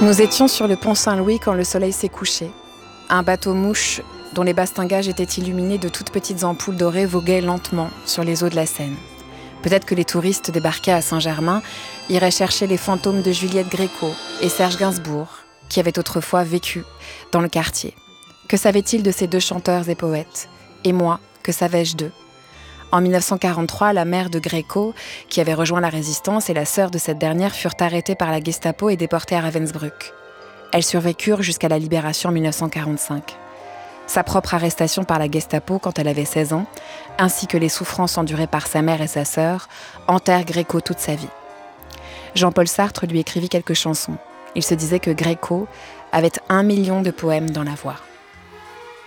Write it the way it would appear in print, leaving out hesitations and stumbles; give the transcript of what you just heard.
Nous étions sur le pont Saint-Louis quand le soleil s'est couché. Un bateau-mouche dont les bastingages étaient illuminés de toutes petites ampoules dorées voguait lentement sur les eaux de la Seine. Peut-être que les touristes débarqués à Saint-Germain iraient chercher les fantômes de Juliette Gréco et Serge Gainsbourg, qui avaient autrefois vécu dans le quartier. Que savait-il de ces deux chanteurs et poètes ? Et moi, que savais-je d'eux ? En 1943, la mère de Gréco, qui avait rejoint la résistance, et la sœur de cette dernière furent arrêtées par la Gestapo et déportées à Ravensbrück. Elles survécurent jusqu'à la libération en 1945. Sa propre arrestation par la Gestapo quand elle avait 16 ans, ainsi que les souffrances endurées par sa mère et sa sœur, hantèrent Gréco toute sa vie. Jean-Paul Sartre lui écrivit quelques chansons. Il se disait que Gréco avait 1 million de poèmes dans la voix.